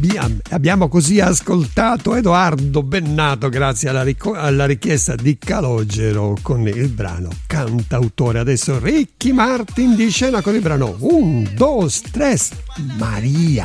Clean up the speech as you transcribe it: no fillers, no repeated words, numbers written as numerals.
abbiamo così ascoltato Edoardo Bennato grazie alla richiesta di Calogero con il brano Cantautore. Adesso Ricky Martin di scena con il brano 1, 2, 3 Maria.